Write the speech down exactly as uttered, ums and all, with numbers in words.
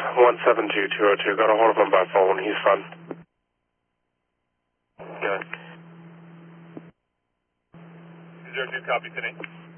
one seven two two oh two. Got a hold of him by phone. He's fine. Good. zero two, copy today.